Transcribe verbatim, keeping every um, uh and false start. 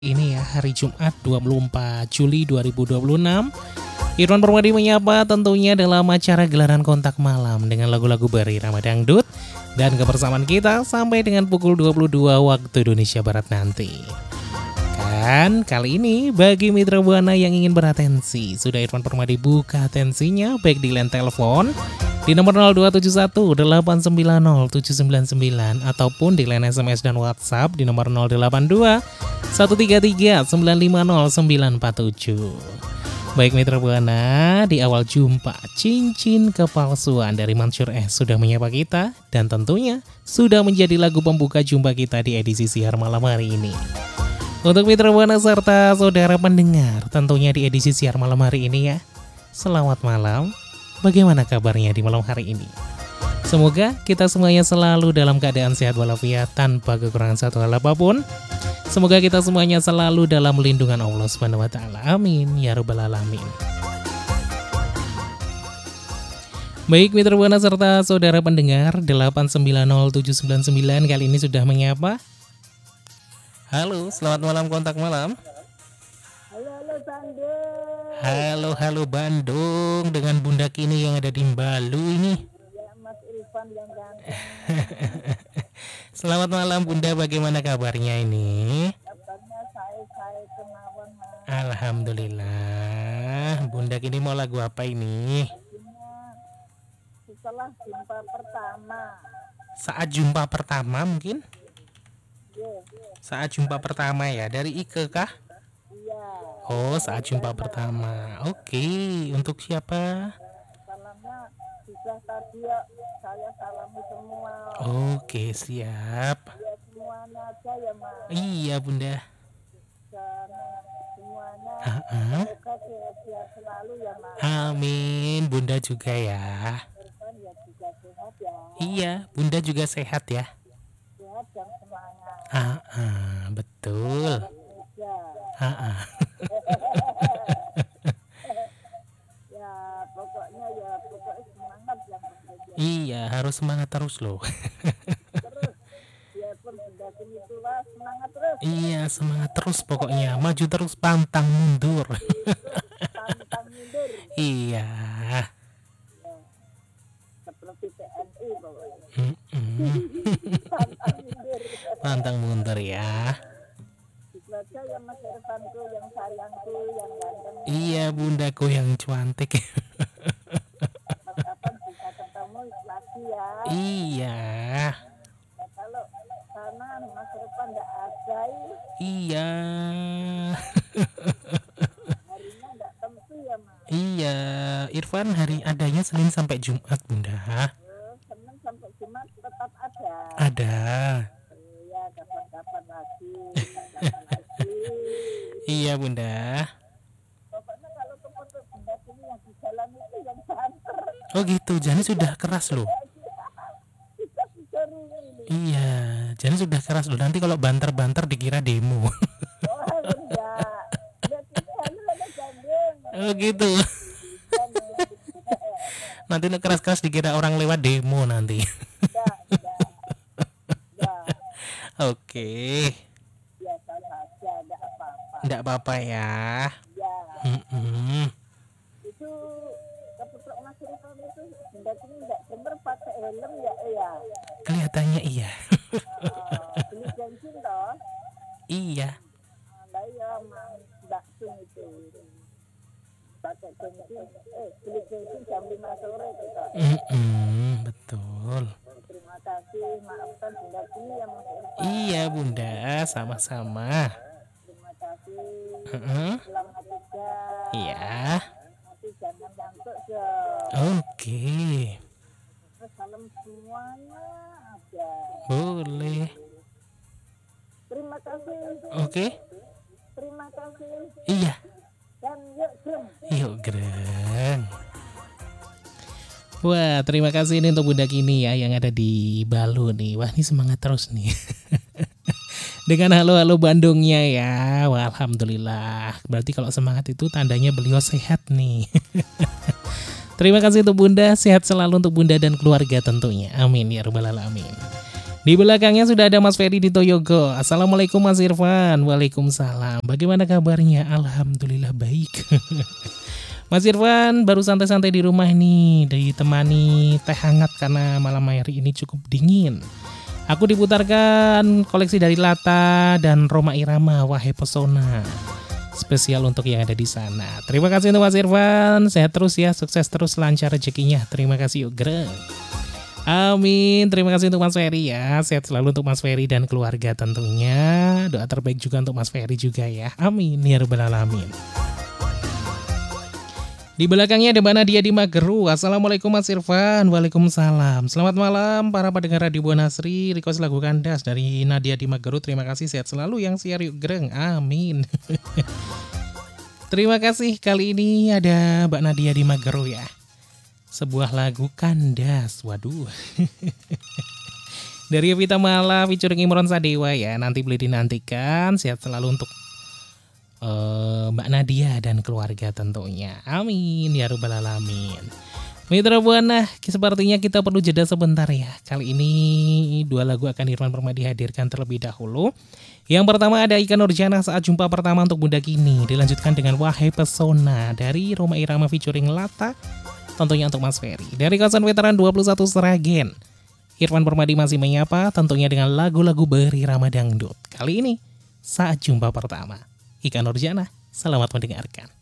Ini ya, hari Jumat dua puluh empat Juli dua ribu dua puluh enam. Irwan Permadi menyapa tentunya dalam acara gelaran kontak malam dengan lagu-lagu berirama dangdut dan kebersamaan kita sampai dengan pukul dua puluh dua waktu Indonesia Barat nanti. Kan kali ini bagi mitra Buana yang ingin beratensi, sudah Irwan Permadi buka atensinya baik di line telepon di nomor nol dua tujuh satu delapan sembilan nol tujuh sembilan sembilan ataupun di line S M S dan WhatsApp di nomor nol delapan dua satu tiga tiga sembilan lima nol sembilan empat tujuh. Baik mitra Buana, di awal jumpa cincin kepalsuan dari Mansur S sudah menyapa kita dan tentunya sudah menjadi lagu pembuka jumpa kita di edisi siar malam hari ini. Untuk mitra Buana serta saudara pendengar tentunya di edisi siar malam hari ini ya, selamat malam. Bagaimana kabarnya di malam hari ini? Semoga kita semuanya selalu dalam keadaan sehat walafiat tanpa kekurangan satu hal apapun. Semoga kita semuanya selalu dalam lindungan Allah Subhanahu wa taala. Amin ya rabbal alamin. Baik mitra Buana serta saudara pendengar delapan sembilan nol tujuh sembilan sembilan kali ini sudah menyapa. Halo, selamat malam kontak malam. Halo, halo Bandung. Halo, halo Bandung dengan Bunda Kini yang ada di Mbalu ini. Ya, Mas Irfan yang ganteng. Selamat malam Bunda, bagaimana kabarnya ini? Kabarnya saya-saya kemauan, Mas. Alhamdulillah. Bunda Kini mau lagu apa ini? Lagunya setelah jumpa pertama. Saat jumpa pertama mungkin? Iya, Saat jumpa pertama ya, dari Ike kah? iya. Oh, saat jumpa pertama. Oke, untuk siapa? Salamnya sudah tadi ya, saya salami semua. Oke, siap. Ya semuanya aja ya, Mas. Iya Bunda. Dan semuanya Uh-uh. semoga sehat-sehat selalu ya, Mas. Amin, Bunda juga ya. Irfan ya juga sehat ya. Iya, Bunda juga sehat ya. Sehat dan semangat. Ah, ah, betul. Ya. Ah, ah. Ya pokoknya ya pokoknya semangat yang bekerja. Iya, harus semangat terus loh. Terus biarpun benda sini tua semangat terus. Iya, semangat terus pokoknya. Maju terus, pantang mundur. Pantang mundur. Iya. Ya. Seperti T N I pokoknya. Mm-mm. Pantang mundur. Pantang mundur ya. Itu aja ya Mas Irfanku yang sayangku yang ganteng. Iya, Bundaku yang cantik. Kapan-kapan bisa ketemu lagi ya. Iya. Ya kalau sana Mas Irfan nggak ada, Iya. harinya nggak tentu ya Mas. Iya, Irfan hari adanya Senin sampai Jumat, Bunda. Oh, Senin sampai Jumat tetap ada. Ada. Ya kapan-kapan lagi, kapan lagi. Iya, Bunda. Pokoknya kalau ke benda sini yang di jalan itu yang banter. Oh gitu, Jani sudah keras loh. Kita bisa ini. Iya, Jani sudah keras loh. Nanti kalau banter-banter dikira demo. Oh enggak. Lihat ini harus ada gandeng. Oh gitu. Nanti nek keras-keras dikira orang lewat demo nanti. Enggak, enggak. Enggak. Oke, Biasa saja, enggak apa-apa. nggak apa-apa ya. Ya, Mm-mm. itu keputuk Mas Irfan itu benda sini enggak bener pakai helm ya, eh, ya. Kelihatannya iya. Oh, beli bensin toh. Iya. Nah, ya Mas Mbak Sun itu pakai bensin, eh beli bensin jam lima sore kita. Mm-mm, betul. Terima kasih, maafkan benda sini ya Mas Irfan. Iya, Bunda, sama-sama. Terima kasih. Heeh. Selamat juga. Iya. Nanti jangan ngantuk dong. Oke. Terus salam semuanya ada. Boleh. Terima kasih. Oke. Terima kasih. Iya. Dan yuk Jum. Yuk, Greng. Wah, terima kasih ini untuk Bunda Kini ya yang ada di Balu nih. Wah, ini semangat terus nih. Dengan halo-halo Bandungnya ya. Wah, alhamdulillah. Berarti kalau semangat itu tandanya beliau sehat nih. Terima kasih untuk Bunda, sehat selalu untuk Bunda dan keluarga tentunya. Amin ya rabbal alamin. Di belakangnya sudah ada Mas Ferry di Toyogo. Assalamualaikum Mas Irfan. Waalaikumsalam. Bagaimana kabarnya? Alhamdulillah baik. Mas Irfan baru santai-santai di rumah nih, ditemani teh hangat karena malam hari ini cukup dingin. Aku diputarkan koleksi dari Lata dan Roma Irama, Wahai Pesona. Spesial untuk yang ada di sana. Terima kasih untuk Mas Irfan. Sehat terus ya, sukses terus, lancar rezekinya. Terima kasih yuk, Greg. Amin. Terima kasih untuk Mas Ferry ya. Sehat selalu untuk Mas Ferry dan keluarga tentunya. Doa terbaik juga untuk Mas Ferry juga ya. Amin ya rabbal alamin. Di belakangnya ada Mbak Nadia di Mageru. Assalamualaikum Mas Irfan. Waalaikumsalam. Selamat malam para pendengar Radio Bonasri. Request lagu kandas dari Nadia di Mageru. Terima kasih, sehat selalu yang siar yuk Greng. Amin. Terima kasih. Kali ini ada Mbak Nadia di Mageru ya. Sebuah lagu kandas. Waduh. Dari Evita Mala featuring Imron Sadewa ya. Nanti boleh dinantikan. Sehat selalu untuk uh, Mbak Nadia dan keluarga tentunya. Amin ya rabbal alamin. Mitra Buana, sepertinya kita perlu jeda sebentar ya. Kali ini dua lagu akan Irfan Permadi hadirkan terlebih dahulu. Yang pertama ada Ika Nurjana, Saat Jumpa Pertama untuk Bunda Kini. Dilanjutkan dengan Wahai Pesona dari Roma Irama featuring Lata. Tentunya untuk Mas Ferry. Dari kawasan veteran dua puluh satu Seragen, Irfan Permadi masih menyapa tentunya dengan lagu-lagu berirama dangdut. Kali ini Saat Jumpa Pertama. Ika Nurjana, selamat mendengarkan.